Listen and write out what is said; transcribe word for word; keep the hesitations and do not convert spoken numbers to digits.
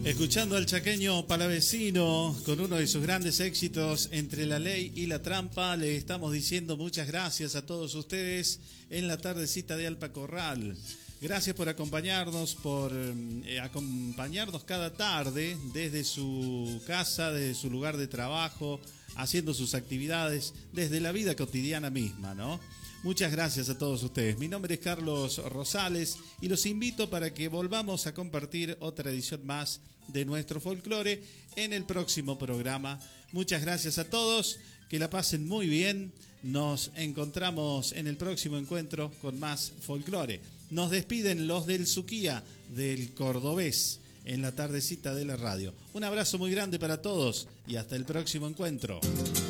Escuchando al chaqueño palavecino con uno de sus grandes éxitos, Entre la Ley y la Trampa, le estamos diciendo muchas gracias a todos ustedes en la tardecita de Alpacorral. Gracias por acompañarnos, por eh, acompañarnos cada tarde desde su casa, desde su lugar de trabajo, haciendo sus actividades, desde la vida cotidiana misma, ¿no? Muchas gracias a todos ustedes. Mi nombre es Carlos Rosales y los invito para que volvamos a compartir otra edición más de nuestro folclore en el próximo programa. Muchas gracias a todos, que la pasen muy bien. Nos encontramos en el próximo encuentro con más folclore. Nos despiden los del Suquía, del Cordobés, en la tardecita de la radio. Un abrazo muy grande para todos y hasta el próximo encuentro.